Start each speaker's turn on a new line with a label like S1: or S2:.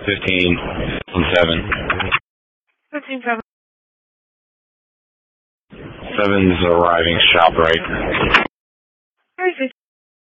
S1: 15 on 7.
S2: 15-7.
S1: 7's arriving, shop right.